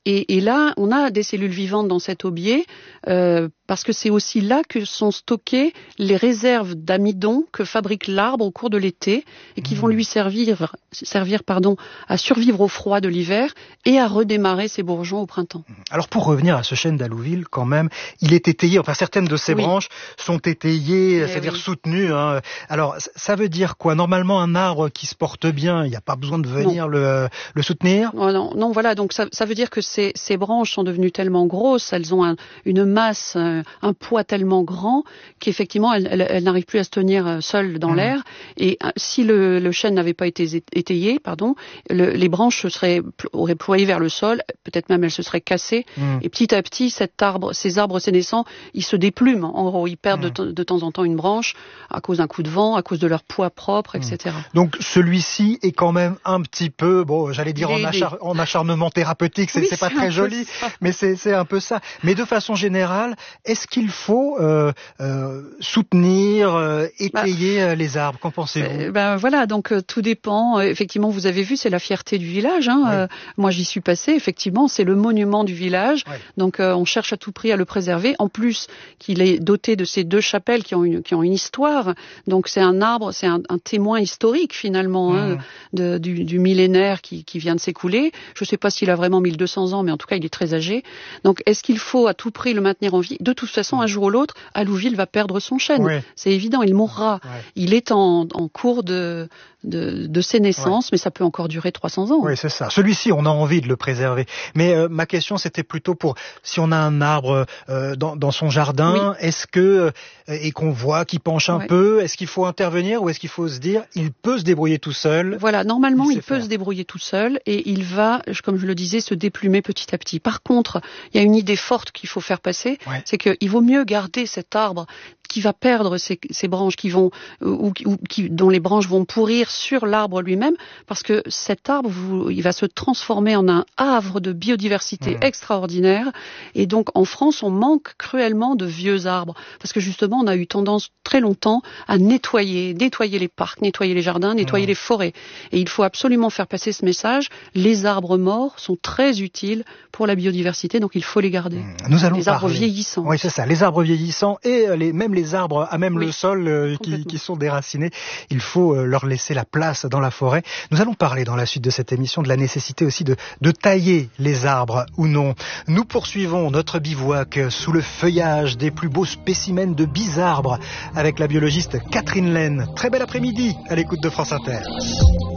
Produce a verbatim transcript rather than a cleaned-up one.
Et, et là, on a des cellules vivantes dans cet aubier, euh, parce que c'est aussi là que sont stockées les réserves d'amidon que fabrique l'arbre au cours de l'été et qui mmh. vont lui servir, servir pardon, à survivre au froid de l'hiver et à redémarrer ses bourgeons au printemps. Alors pour revenir à ce chêne d'Allouville, quand même, il est étayé, enfin certaines de ses oui. branches sont étayées, eh c'est-à-dire oui. soutenues. Hein. Alors ça veut dire quoi? Normalement, un arbre qui se porte bien, il n'y a pas besoin de venir le, le soutenir? Oh non, non, voilà, donc ça, ça veut dire que ces, ces branches sont devenues tellement grosses, elles ont un, une masse, un, un poids tellement grand qu'effectivement elles, elles, elles n'arrivent plus à se tenir seules dans mmh. l'air. Et si le, le chêne n'avait pas été étayé, pardon, le, les branches se seraient, auraient ployé vers le sol, peut-être même elles se seraient cassées. Mmh. Et petit à petit, cet arbre, ces arbres sénescents, ils se déplument. En gros, ils perdent mmh. de, de temps en temps une branche à cause d'un coup de vent, à cause de leur poids propre, mmh. et cetera. Donc celui-ci est quand même un petit peu, bon, j'allais dire en, achar, en acharnement thérapeutique, c'est, oui, c'est pas c'est très joli, mais c'est, c'est un peu ça. Mais de façon générale, est-ce qu'il faut euh, euh, soutenir, euh, étayer bah, les arbres? Qu'en pensez-vous? euh, ben voilà, donc euh, tout dépend. Effectivement, vous avez vu, c'est la fierté du village. Hein. Oui. Euh, moi, j'y suis passée. Effectivement, c'est le monument du village. Oui. Donc, euh, on cherche à tout prix à le préserver. En plus, qu'il est doté de ces deux chapelles qui ont une, qui ont une histoire. Donc, c'est un arbre, c'est un, un témoin historique finalement mmh. hein, de, du, du millénaire qui, qui vient de s'écouler. Je ne sais pas s'il a vraiment mille deux cents ans, mais en tout cas, il est très âgé. Donc, est-ce qu'il faut à tout prix le maintenir en vie? De toute façon, un jour ou l'autre, Allouville va perdre son chêne. Oui. C'est évident, il mourra. Oui. Il est en, en cours de, de, de sénescence, oui. mais ça peut encore durer trois cents ans. Oui, c'est ça. Celui-ci, on a envie de le préserver. Mais euh, ma question, c'était plutôt pour si on a un arbre euh, dans, dans son jardin, oui. est-ce que euh, et qu'on voit qu'il penche un ouais. peu, est-ce qu'il faut intervenir ou est-ce qu'il faut se dire, il peut se débrouiller tout seul? Voilà, normalement, il, il peut faire. se débrouiller tout seul et il va, comme je le disais, se déplumer petit à petit. Par contre, il y a une idée forte qu'il faut faire passer, ouais. c'est qu'il vaut mieux garder cet arbre qui va perdre ses, ses branches, qui vont ou, ou qui, dont les branches vont pourrir sur l'arbre lui-même, parce que cet arbre, vous, il va se transformer en un havre de biodiversité mmh. extraordinaire. Et donc, en France, on manque cruellement de vieux arbres, parce que justement, on a eu tendance très longtemps à nettoyer, nettoyer les parcs, nettoyer les jardins, nettoyer mmh. les forêts. Et il faut absolument faire passer ce message. Les arbres morts sont très utiles pour la biodiversité, donc il faut les garder. Mmh. Nous allons les parler. arbres vieillissants. Oui, c'est ça, les arbres vieillissants et les, même les arbres à même oui, le sol euh, qui, qui sont déracinés. Il faut euh, leur laisser la place dans la forêt. Nous allons parler dans la suite de cette émission de la nécessité aussi de, de tailler les arbres ou non. Nous poursuivons notre bivouac sous le feuillage des plus beaux spécimens de bisarbres avec la biologiste Catherine Laine. Très bel après-midi à l'écoute de France Inter.